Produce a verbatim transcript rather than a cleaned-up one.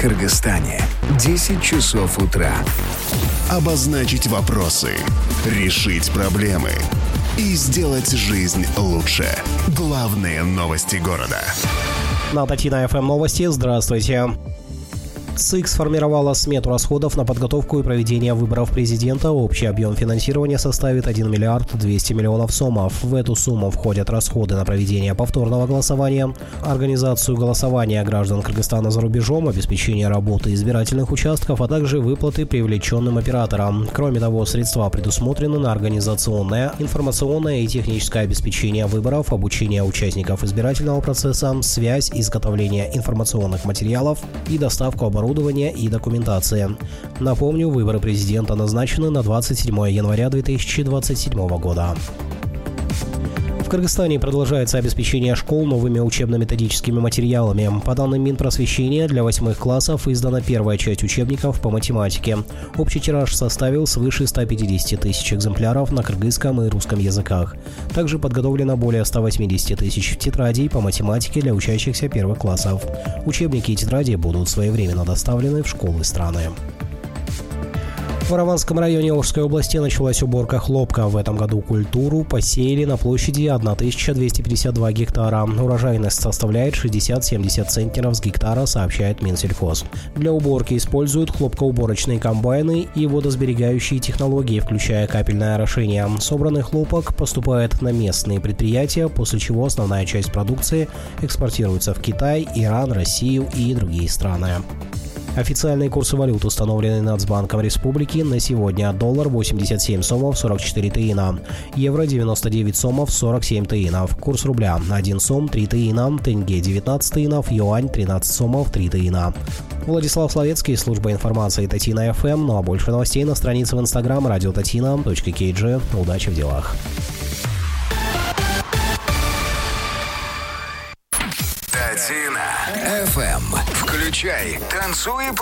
Кыргызстане. десять часов утра. Обозначить вопросы, решить проблемы и сделать жизнь лучше. Главные новости города. На Татина эф эм новости. Здравствуйте. ЦИК сформировала смету расходов на подготовку и проведение выборов президента. Общий объем финансирования составит один миллиард двести миллионов сомов. В эту сумму входят расходы на проведение повторного голосования, организацию голосования граждан Кыргызстана за рубежом, обеспечение работы избирательных участков, а также выплаты привлеченным операторам. Кроме того, средства предусмотрены на организационное, информационное и техническое обеспечение выборов, обучение участников избирательного процесса, связь, изготовление информационных материалов и доставку оборудования и документации. Напомню, выборы президента назначены на двадцать седьмое января две тысячи двадцать седьмого года. В Кыргызстане продолжается обеспечение школ новыми учебно-методическими материалами. По данным Минпросвещения, для восьмых классов издана первая часть учебников по математике. Общий тираж составил свыше ста пятидесяти тысяч экземпляров на кыргызском и русском языках. Также подготовлено более ста восьмидесяти тысяч тетрадей по математике для учащихся первых классов. Учебники и тетради будут своевременно доставлены в школы страны. В Араванском районе Ошской области началась уборка хлопка. В этом году культуру посеяли на площади тысяча двести пятьдесят два гектара. Урожайность составляет шестьдесят-семьдесят центнеров с гектара, сообщает Минсельхоз. Для уборки используют хлопкоуборочные комбайны и водосберегающие технологии, включая капельное орошение. Собранный хлопок поступает на местные предприятия, после чего основная часть продукции экспортируется в Китай, Иран, Россию и другие страны. Официальные курсы валют установлены Нацбанком Республики. На сегодня доллар восемьдесят семь сомов сорок четыре тыина, евро девяносто девять сомов сорок семь тыинов, курс рубля один сом три тыина, тенге девятнадцать тыинов, юань тринадцать сомов три тыина. Владислав Славецкий, служба информации Татина эф эм. Ну а больше новостей на странице в инстаграм радио татина точка кей джи. Удачи в делах. Татина эф эм. Включай, танцуй и